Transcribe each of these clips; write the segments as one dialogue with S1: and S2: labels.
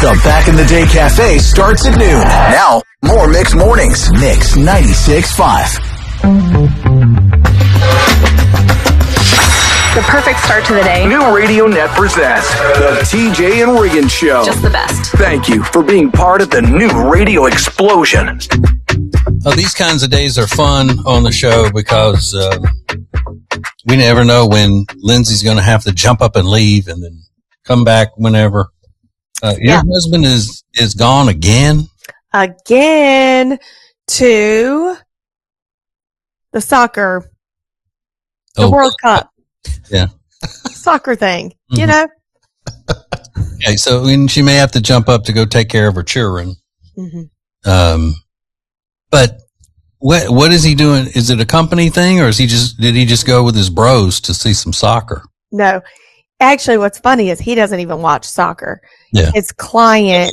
S1: The Back in the Day Cafe starts at noon. Now, more Mix Mornings. Mix 96.5.
S2: The perfect start to the day.
S3: New Radio Net presents the TJ and Regan Show.
S2: Just the best.
S3: Thank you for being part of the new radio explosion.
S4: Oh, these kinds of days are fun on the show because we never know when Lindsay's going to have to jump up and leave and then come back whenever. Your husband is gone again?
S5: Again to the soccer, the World Cup.
S4: Yeah.
S5: Soccer thing, you know?
S4: Okay, so she may have to jump up to go take care of her children.
S5: Mm-hmm.
S4: But what is he doing? Is it a company thing, or did he just go with his bros to see some soccer?
S5: No. Actually, what's funny is he doesn't even watch soccer.
S4: Yeah.
S5: His client,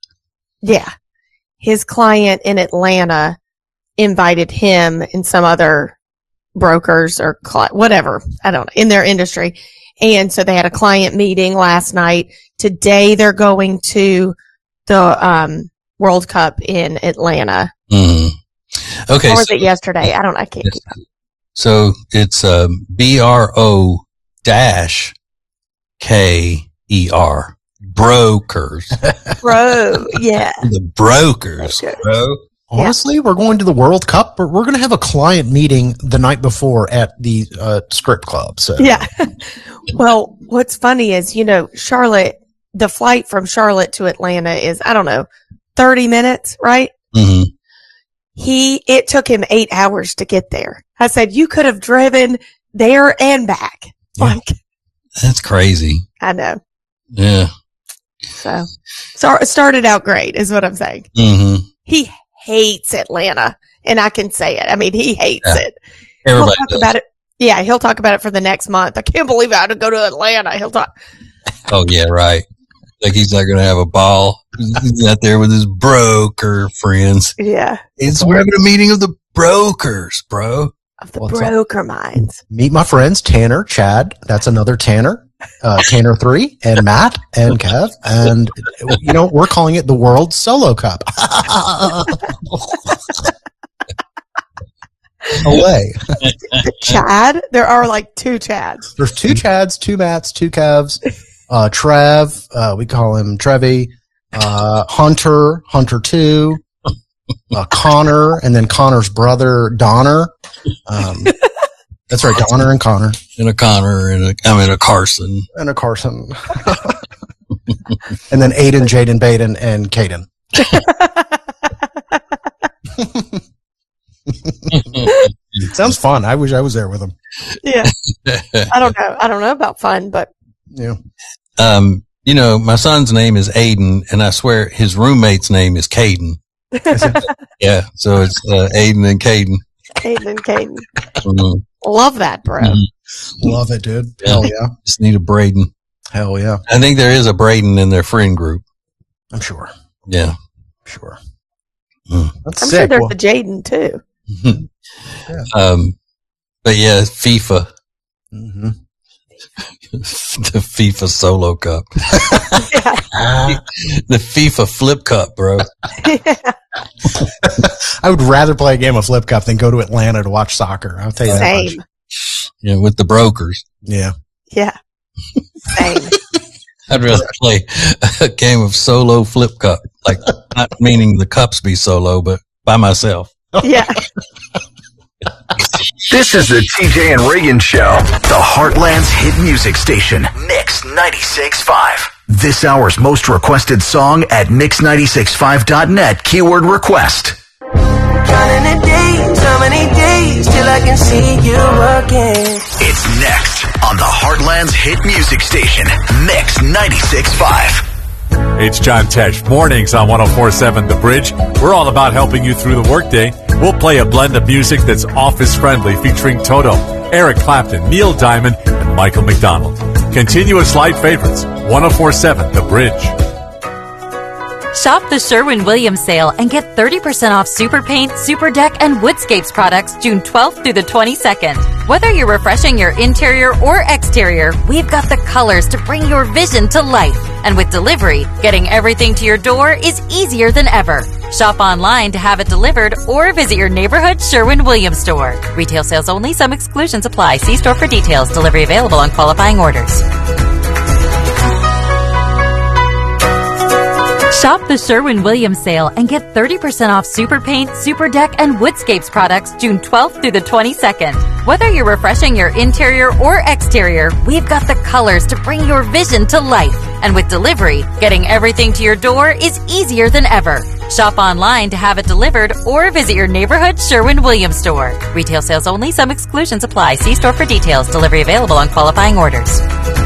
S5: his client in Atlanta invited him and some other brokers or whatever, I don't know, in their industry. And so they had a client meeting last night. Today they're going to the World Cup in Atlanta.
S4: Mm-hmm. Okay.
S5: Or was it yesterday? I can't keep up.
S4: So it's BRO-KER. Brokers.
S5: Bro, yeah.
S4: The brokers, bro.
S6: Honestly, we're going to the World Cup, but we're going to have a client meeting the night before at the strip club. So
S5: yeah. Well, what's funny is, Charlotte, the flight from Charlotte to Atlanta is, 30 minutes, right?
S4: Mm-hmm.
S5: It took him 8 hours to get there. I said, you could have driven there and back.
S6: Yeah.
S4: That's crazy.
S5: I know.
S4: Yeah.
S5: So it started out great is what I'm saying.
S4: Mm-hmm.
S5: He hates Atlanta, and I can say it. I mean, he hates it.
S4: Everybody
S5: he'll talk about it. Yeah, he'll talk about it for the next month. I can't believe I had to go to Atlanta. He'll talk.
S4: Oh, yeah, right. Like he's not going to have a ball. He's out there with his broker friends.
S5: Yeah.
S4: We're having a meeting of the brokers, bro.
S5: Of the broker minds.
S6: Meet my friends, Tanner, Chad. That's another Tanner. Tanner 3 and Matt and Kev. And, we're calling it the World Solo Cup. Away.
S5: Chad? There are like 2 Chads.
S6: There's 2 Chads, 2 Matts, 2 Kevs. Trev, we call him Trevi. Hunter 2. Connor, and then Connor's brother, Donner. That's right, Donner and Connor.
S4: And a Connor, and a Carson.
S6: And a Carson. And then Aiden, Jaden, Baden, and Caden. Sounds fun. I wish I was there with them.
S5: Yeah. I don't know about fun, but.
S6: Yeah.
S4: My son's name is Aiden, and I swear his roommate's name is Caden. Yeah, so it's Aiden and Caden.
S5: Aiden and Caden.
S4: Mm-hmm.
S5: Love that, bro.
S4: Mm-hmm.
S6: Love it, dude. Hell yeah.
S4: Just need a Braden.
S6: Hell yeah.
S4: I think there is a Braden in their friend group.
S6: I'm sure.
S4: Yeah.
S6: Sure.
S5: That's sick. Sure there's a Jaden too.
S4: Yeah. But yeah, FIFA.
S6: Mm-hmm.
S4: The FIFA Solo Cup. The FIFA Flip Cup, bro.
S6: I would rather play a game of Flip Cup than go to Atlanta to watch soccer. I'll tell you that much.
S4: Yeah, with the brokers.
S6: Yeah.
S5: Yeah. Same.
S4: I'd rather play a game of solo Flip Cup. Like, not meaning the cups be solo, but by myself.
S5: Yeah.
S3: This is the TJ and Regan Show.
S1: The Heartland's hit music station, Mix 96.5. This hour's most requested song at mix965.net, keyword request.
S7: Counting the days, how many days till I can see you again?
S1: It's next on the Heartland's hit music station, Mix 96.5.
S8: It's John Tesh. Mornings on 104.7 The Bridge. We're all about helping you through the workday. We'll play a blend of music that's office-friendly featuring Toto, Eric Clapton, Neil Diamond, and Michael McDonald. Continuous light favorites. 104.7 The Bridge.
S2: Shop the Sherwin-Williams sale and get 30% off Super Paint, Super Deck, and Woodscapes products June 12th through the 22nd. Whether you're refreshing your interior or exterior, we've got the colors to bring your vision to life. And with delivery, getting everything to your door is easier than ever. Shop online to have it delivered or visit your neighborhood Sherwin-Williams store. Retail sales only. Some exclusions apply. See store for details. Delivery available on qualifying orders. Shop the Sherwin-Williams sale and get 30% off Super Paint, Super Deck, and Woodscapes products June 12th through the 22nd. Whether you're refreshing your interior or exterior, we've got the colors to bring your vision to life. And with delivery, getting everything to your door is easier than ever. Shop online to have it delivered or visit your neighborhood Sherwin-Williams store. Retail sales only. Some exclusions apply. See store for details. Delivery available on qualifying orders.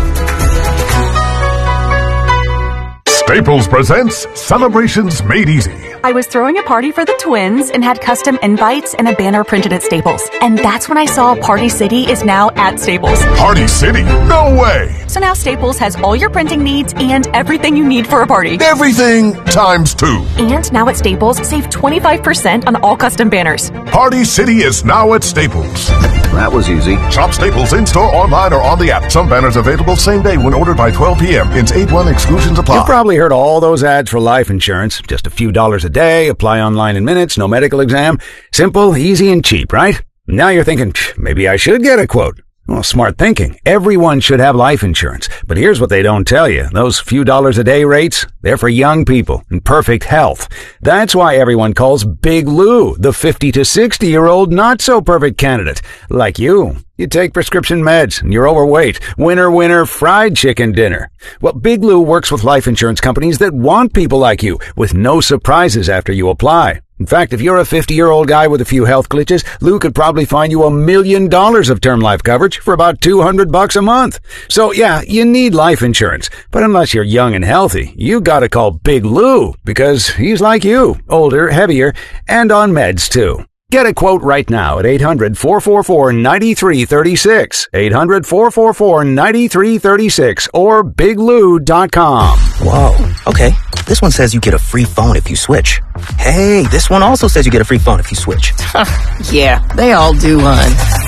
S9: Staples presents Celebrations Made Easy.
S10: I was throwing a party for the twins and had custom invites and a banner printed at Staples. And that's when I saw Party City is now at Staples.
S9: Party City? No way!
S10: So now Staples has all your printing needs and everything you need for a party.
S9: Everything times 2.
S10: And now at Staples, save 25% on all custom banners.
S9: Party City is now at Staples.
S3: That was easy.
S9: Shop Staples in-store, online, or on the app. Some banners available same day when ordered by 12 p.m. Ins 8-1 exclusions apply.
S11: You've probably heard all those ads for life insurance. Just a few dollars a day, apply online in minutes, no medical exam. Simple, easy, and cheap, right? Now you're thinking, maybe I should get a quote. Well, smart thinking. Everyone should have life insurance. But here's what they don't tell you. Those few dollars a day rates, they're for young people in perfect health. That's why everyone calls Big Lou the 50 to 60-year-old not-so-perfect candidate. Like you. You take prescription meds and you're overweight. Winner, winner, fried chicken dinner. Well, Big Lou works with life insurance companies that want people like you with no surprises after you apply. In fact, if you're a 50-year-old guy with a few health glitches, Lou could probably find you $1 million of term life coverage for about $200 a month. So yeah, you need life insurance. But unless you're young and healthy, you gotta call Big Lou because he's like you, older, heavier, and on meds too. Get a quote right now at 800-444-9336, 800-444-9336, or biglou.com.
S12: Whoa, okay. This one says you get a free phone if you switch. Hey, this one also says you get a free phone if you switch.
S13: Yeah, they all do, hon.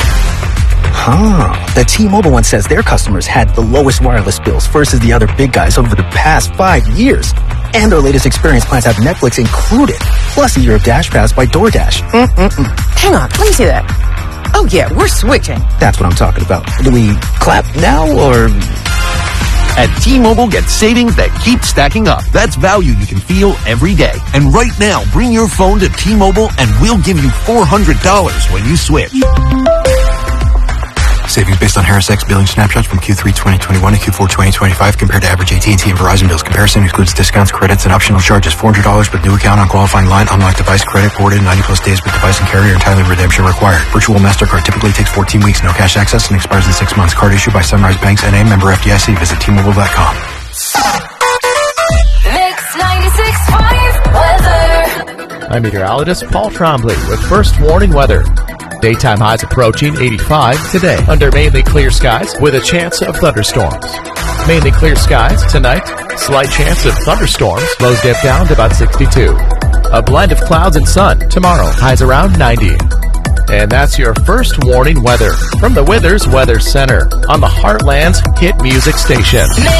S12: The T-Mobile one says their customers had the lowest wireless bills versus the other big guys over the past 5 years. And their latest experience plans have Netflix included, plus a year of Dash Pass by DoorDash.
S13: Hang on, let me see that. Oh yeah, we're switching.
S12: That's what I'm talking about. Do we clap now or...
S14: At T-Mobile, get savings that keep stacking up. That's value you can feel every day. And right now, bring your phone to T-Mobile and we'll give you $400 when you switch.
S15: Savings based on Harris X billing snapshots from Q3 2021 to Q4 2025 compared to average AT&T and Verizon bills. Comparison excludes discounts, credits, and optional charges. $400 with new account on qualifying line. Unlocked device credit ported 90-plus days with device and carrier. Entirely redemption required. Virtual MasterCard typically takes 14 weeks. No cash access and expires in 6 months. Card issued by Sunrise Banks N.A. Member FDIC. Visit T-Mobile.com.
S16: Mix 96.5 weather.
S17: I'm meteorologist Paul Trombley with first warning weather. Daytime highs approaching 85 today under mainly clear skies with a chance of thunderstorms. Mainly clear skies tonight, slight chance of thunderstorms, lows dip down to about 62. A blend of clouds and sun tomorrow, highs around 90. And that's your first warning weather from the Withers Weather Center on the Heartland's hit music station.